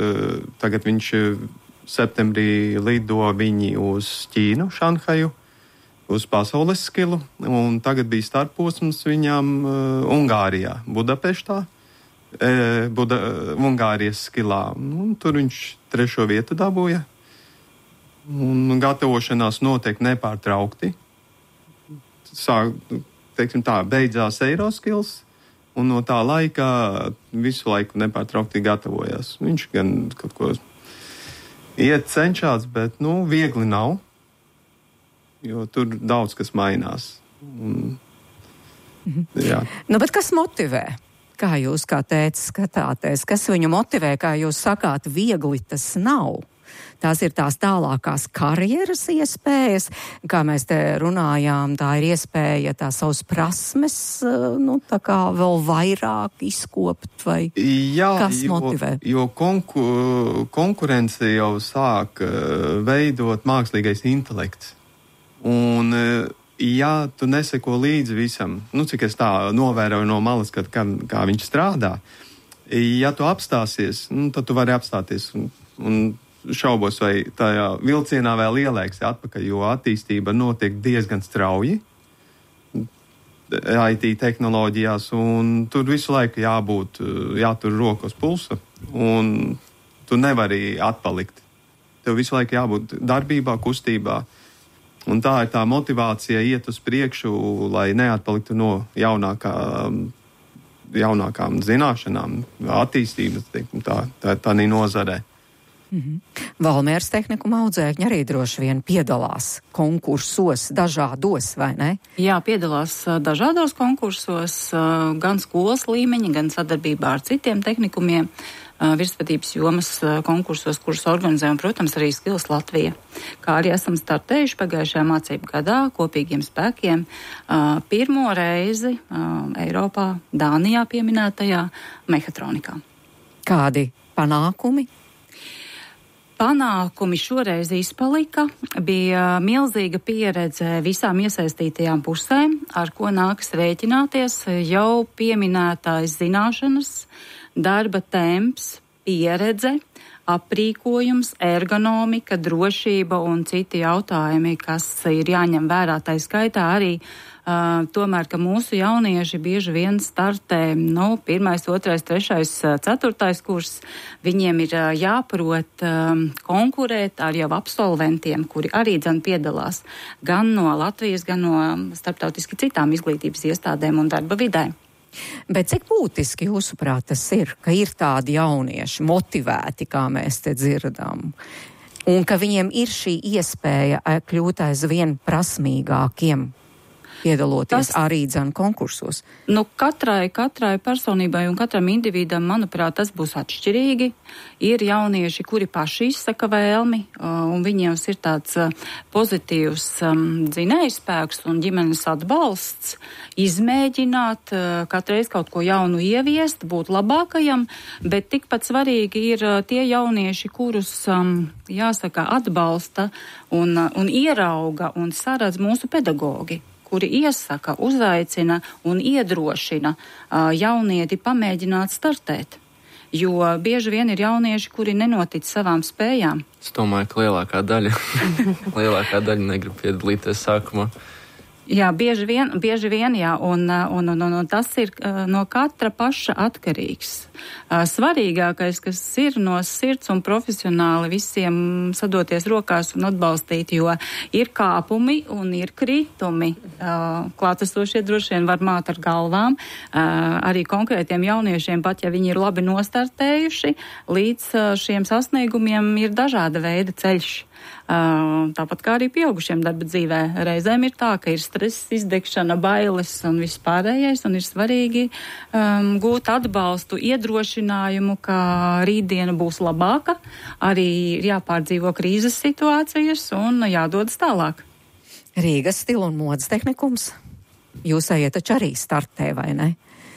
tagad viņš septembrī lido viņi uz Ķīnu, Šanhaju, uz pasaules skilu, un tagad bija starposms viņam Ungārijā, Budapeštā, Ungārijas skilā. Tur viņš 3. vietu dabūja, un gatavošanās notiek nepārtraukti. Beidzās Eiroskils, un no tā laika visu laiku nepārtraukti gatavojās. Viņš gan kaut ko cenšas, bet, viegli nav, jo tur daudz kas mainās. Jā. Bet kas motivē? Kā jūs, kā tētis, skatāties? Kas viņu motivē, kā jūs sakāt, viegli tas nav? Tās ir tās tālākās karjeras iespējas, kā mēs te runājām, tā ir iespēja tā savas prasmes, tā kā vēl vairāk izkopt, vai kas motivē? Jo konkurence jau sāk veidot mākslīgais intelekts. Un, ja tu neseko līdzi visam, cik es tā novēroju no malas, kā viņš strādā, ja tu apstāsies, tad tu vari apstāties un šaubos, vai tajā vilcienā vēl ielēksi atpakaļ, jo attīstība notiek diezgan strauji IT tehnoloģijās, un tur visu laiku jātur roku uz pulsa, un tu nevari atpalikt. Tev visu laiku jābūt darbībā, kustībā, un tā ir tā motivācija iet uz priekšu, lai neatpaliktu no jaunākām zināšanām, attīstības, tā nozarē. Valmieras tehnikuma audzēkņi arī droši vien piedalās konkursos dažādos, vai ne? Jā, piedalās dažādos konkursos, gan skolas līmeņa, gan sadarbībā ar citiem tehnikumiem, virsvadības jomas konkursos, kurus organizē, un, protams, arī Skills Latvija. Kā arī esam startējuši pagājušajā mācību gadā kopīgiem spēkiem pirmo reizi Eiropā, Dānijā pieminētajā mehatronikā. Kādi panākumi? Panākumi šoreiz izpalika, bija milzīga pieredze visām iesaistītajām pusēm, ar ko nākas rēķināties, jau pieminētās zināšanas, darba temps, pieredze, aprīkojums, ergonomika, drošība un citi jautājumi, kas ir jāņem vērā. Tā skaitā arī tomēr, ka mūsu jaunieši bieži vien startē 1., 2., 3., 4. kurs. Viņiem ir jāprot konkurēt ar jau absolventiem, kuri arī piedalās gan no Latvijas, gan no starptautiski citām izglītības iestādēm un darba vidē. Bet cik būtiski jūsuprāt tas ir, ka ir tādi jaunieši motivēti, kā mēs te dzirdam, un ka viņiem ir šī iespēja kļūt aizvien prasmīgākiem, piedaloties arī konkursos? Katrai personībai un katram individam, manuprāt, tas būs atšķirīgi. Ir jaunieši, kuri paši izsaka vēlmi, un viņiem ir tāds pozitīvs dzinējspēks un ģimenes atbalsts, izmēģināt, katreiz kaut ko jaunu ieviest, būt labākajam, bet tikpat svarīgi ir tie jaunieši, kurus, atbalsta un ierauga un saredz mūsu pedagogi, kuri iesaka, uzaicina un iedrošina jaunieti pamēģināt startēt. Jo bieži vien ir jaunieši, kuri nenotic savām spējām. Es domāju, ka lielākā daļa negrib piedalīties sākumā. Jā, bieži vien, jā, un tas ir no katra paša atkarīgs. Svarīgākais, kas ir no sirds un profesionāli visiem sadoties rokās un atbalstīt, jo ir kāpumi un ir kritumi. Klātesošie droši vien var māt ar galvām. Arī konkrētiem jauniešiem, pat ja viņi ir labi nostartējuši, līdz šiem sasniegumiem ir dažāda veida ceļš. Tāpat kā arī pieaugušiem darba dzīvē. Reizēm ir tā, ka ir stress, izdegšana, bailes un viss pārējais, un ir svarīgi gūt atbalstu, iedrošinājumu, ka rītdiena būs labāka, arī ir jāpārdzīvo krīzes situācijas un jādodas tālāk. Rīgas stila un modes tehnikums. Jūs ejat taču arī startē, vai ne?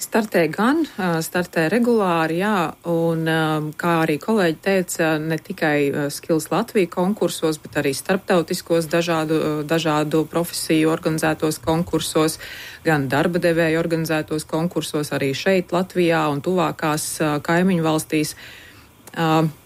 Startē regulāri, jā, un kā arī kolēģi teica, ne tikai Skills Latvija konkursos, bet arī starptautiskos dažādu profesiju organizētos konkursos, gan darba devēju organizētos konkursos arī šeit Latvijā un tuvākās kaimiņu valstīs.